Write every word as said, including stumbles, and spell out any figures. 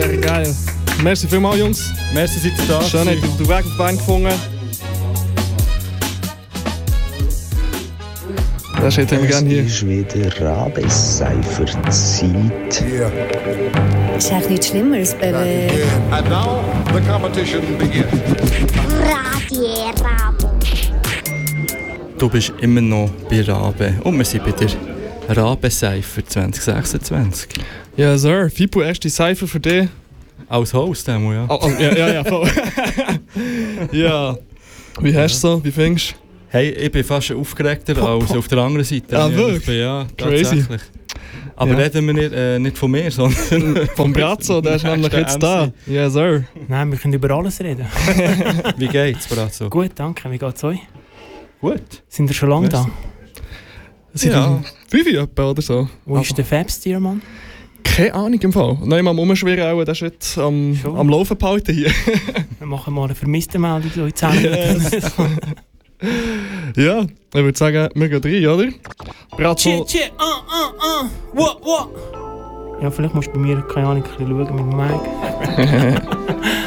Wäre geil. Merci vielmals, Jungs. Merci, seid ihr da. Schön, habt ihr den Weg auf die Bank gefunden. Das hätten wir gerne hier. Es ist wieder Rabescypher-Zeit. Yeah. Ist echt nichts Schlimmeres, Baby. And now the competition begins. Radio Rabo. Du bist immer noch bei Rabe. Und wir sind bei der Rabe-Cypher zwanzig sechsundzwanzig. Ja, Sir. Fipo, erste Cypher für dich. Als Host, einmal, ja. Oh, oh, ja, ja, ja, voll. Ja. Wie hast du so? Wie findest du? Hey, ich bin fast aufgeregter Pop, als pop. auf der anderen Seite. Ah, Ich wirklich? bin, ja, Crazy. tatsächlich. Aber Ja. reden wir nicht, äh, nicht von mir, sondern Vom Brazzo, der ist nämlich jetzt da. Ja, Sir. Nein, wir können über alles reden. Wie geht's, Brazzo? Gut, danke. Wie geht's euch? Gut. Sind ihr schon lange da? Sind Ja. fünf etwa oder so? Wo ist der Fabstier, Mann? Keine Ahnung im Fall. Nein, mal umschwirren auch, der ist jetzt am, Schon? am Laufen behalten hier. Wir machen mal eine vermisste Meldung so in zehn Minuten. Ja, ich würde sagen, wir gehen rein, oder? Brazzo. Tschä, tschä, ah, ah, ah, wa, wa. Ja, vielleicht musst du bei mir, keine Ahnung, ein bisschen schauen mit dem Mic.